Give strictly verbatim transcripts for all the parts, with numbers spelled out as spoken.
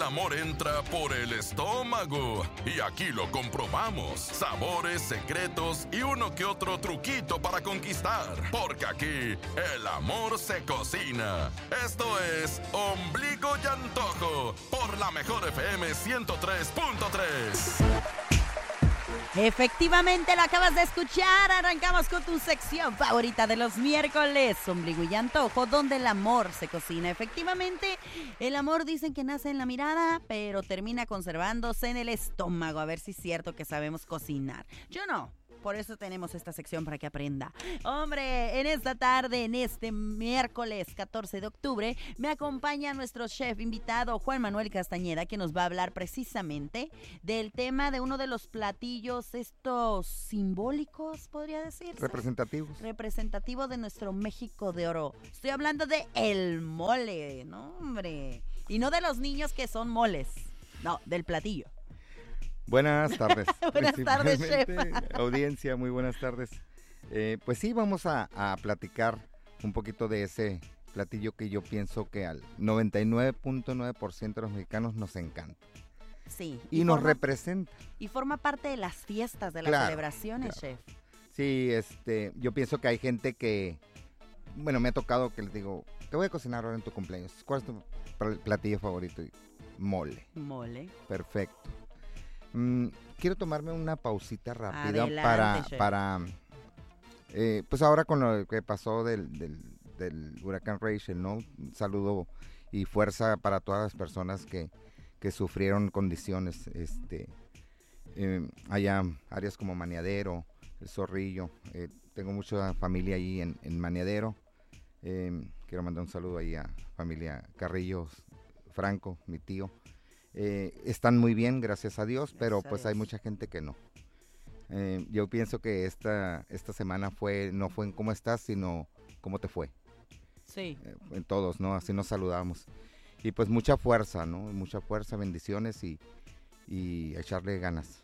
amor entra por el estómago. Y aquí lo comprobamos. Sabores, secretos y uno que otro truquito para conquistar. Porque aquí el amor se cocina. Esto es Ombligo y Antojo por la mejor F M ciento tres punto tres. Efectivamente, lo acabas de escuchar. Arrancamos con tu sección favorita de los miércoles, Ombligo y Antojo, donde el amor se cocina. Efectivamente, el amor dicen que nace en la mirada, pero termina conservándose en el estómago. A ver si es cierto que sabemos cocinar. Yo no. Por eso tenemos esta sección para que aprenda. Hombre, en esta tarde, en este miércoles catorce de octubre, me acompaña nuestro chef invitado, Juan Manuel Castañeda, que nos va a hablar precisamente del tema de uno de los platillos estos simbólicos, podría decirse. Representativos. Representativo de nuestro México de oro. Estoy hablando de el mole, ¿no, hombre? Y no de los niños que son moles. No, del platillo. Buenas tardes. Buenas tardes, chef. Audiencia, muy buenas tardes. Eh, pues sí, vamos a, a platicar un poquito de ese platillo que yo pienso que al noventa y nueve punto nueve por ciento de los mexicanos nos encanta. Sí. Y, y nos forma, representa. Y forma parte de las fiestas, de las claro, celebraciones, claro. chef. Sí, este, yo pienso que hay gente que, bueno, me ha tocado que les digo, te voy a cocinar ahora en tu cumpleaños. ¿Cuál es tu platillo favorito? Mole. Mole. Perfecto. Mm, quiero tomarme una pausita rápida. Adelante, para, chef. para eh, pues ahora con lo que pasó del, del, del huracán Rachel, ¿no? Un saludo y fuerza para todas las personas que, que sufrieron condiciones, este, eh, allá áreas como Maniadero, El Zorrillo, eh, tengo mucha familia ahí en, en Maniadero, eh, quiero mandar un saludo ahí a familia Carrillo Franco, mi tío. Eh, están muy bien, gracias a Dios, pero gracias pues Dios. Hay mucha gente que no. Eh, yo pienso que esta, esta semana fue no fue en cómo estás, sino cómo te fue. Sí. Eh, en todos, ¿no? Así nos saludamos. Y pues mucha fuerza, ¿no? Mucha fuerza, bendiciones y, y echarle ganas.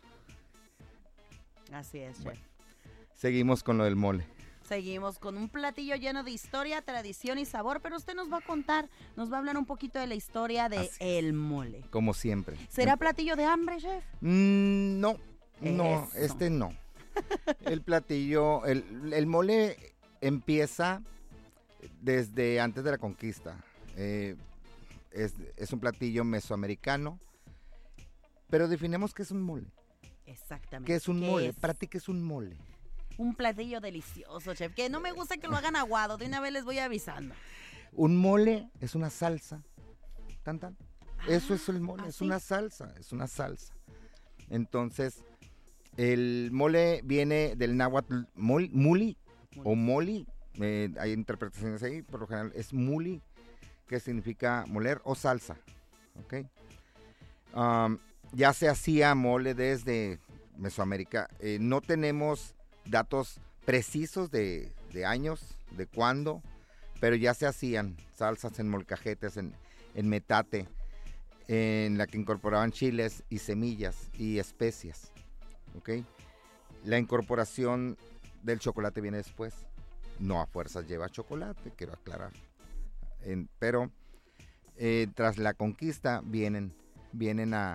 Así es, chef. Bueno, seguimos con lo del mole. Seguimos con un platillo lleno de historia, tradición y sabor, pero usted nos va a contar, nos va a hablar un poquito de la historia de el mole. Como siempre. ¿Será platillo de hambre, chef? Mm, no, no, Eso. este no. El platillo, el, el mole empieza desde antes de la conquista. Eh, es, es un platillo mesoamericano, pero definimos qué es un mole. Exactamente. ¿Qué es un ¿Qué mole? es? ¿Para ti qué es un mole? Un platillo delicioso, chef, que no me gusta que lo hagan aguado, de una vez les voy avisando. Un mole es una salsa, tan tan. Ah, Eso es el mole, ¿así? es una salsa, es una salsa. Entonces, el mole viene del náhuatl mol, muli o moli, eh, hay interpretaciones ahí, por lo general es muli, que significa moler o salsa, ¿ok? Um, ya se hacía mole desde Mesoamérica, eh, no tenemos datos precisos de, de años, de cuándo, pero ya se hacían salsas en molcajetes, en, en metate, en la que incorporaban chiles y semillas y especias, ¿ok? La incorporación del chocolate viene después, no a fuerzas lleva chocolate, quiero aclarar, en, pero eh, tras la conquista vienen, vienen a,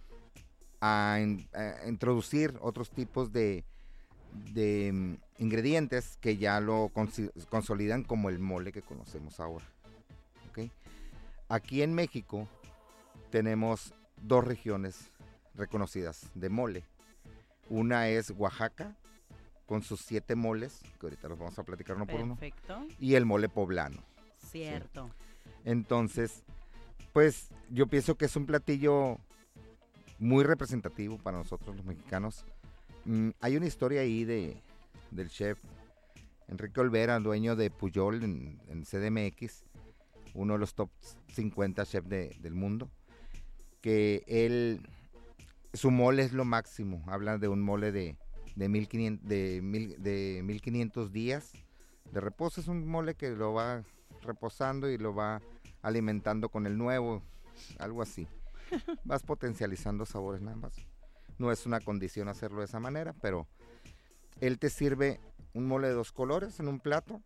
a, in, a introducir otros tipos de de um, ingredientes que ya lo cons- consolidan como el mole que conocemos ahora. ¿Okay? Aquí en México tenemos dos regiones reconocidas de mole. Una es Oaxaca, con sus siete moles, que ahorita los vamos a platicar uno por uno. Perfecto. Y el mole poblano. Cierto. ¿Sí? Entonces, pues yo pienso que es un platillo muy representativo para nosotros los mexicanos. Mm, hay una historia ahí de del chef Enrique Olvera, dueño de Pujol en, en C D M X, uno de los top cincuenta chefs de, del mundo, que él, su mole es lo máximo, habla de un mole de, de, mil quinientos, de, mil, de mil quinientos días de reposo, es un mole que lo va reposando y lo va alimentando con el nuevo, algo así, vas potencializando sabores nada más. No es una condición hacerlo de esa manera, pero él te sirve un mole de dos colores en un plato,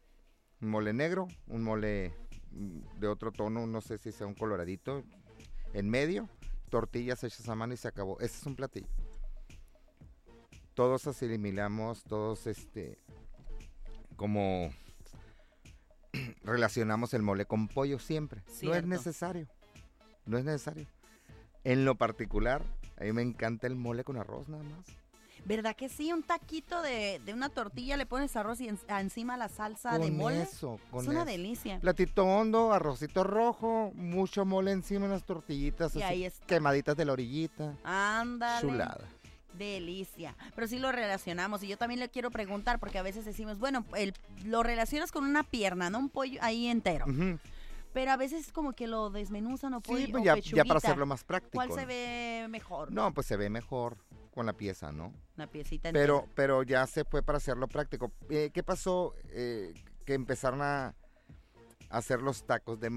un mole negro, un mole de otro tono, no sé si sea un coloradito, en medio, tortillas hechas a mano y se acabó. Ese es un platillo. Todos asimilamos, todos este, como relacionamos el mole con pollo siempre. Cierto. No es necesario, no es necesario. En lo particular, a mí me encanta el mole con arroz nada más. ¿Verdad que sí? Un taquito de, de una tortilla, le pones arroz y en- encima la salsa Con de mole. eso, con Es una eso. delicia. Platito hondo, arrocito rojo, mucho mole encima en las tortillitas, Y así, ahí está. quemaditas de la orillita. Ándale. Chulada. Delicia. Pero sí lo relacionamos. Y yo también le quiero preguntar, porque a veces decimos, bueno, el, lo relacionas con una pierna, ¿no? Un pollo ahí entero. Ujú. Pero a veces como que lo desmenuzan o pollo Sí, pues o ya, ya pechuguita. para hacerlo más práctico. ¿Cuál se ¿no? ve mejor? No, pues se ve mejor con la pieza, ¿no? Una piecita Pero, entera. pero ya se fue para hacerlo práctico. Eh, ¿Qué pasó? Eh, que empezaron a hacer los tacos de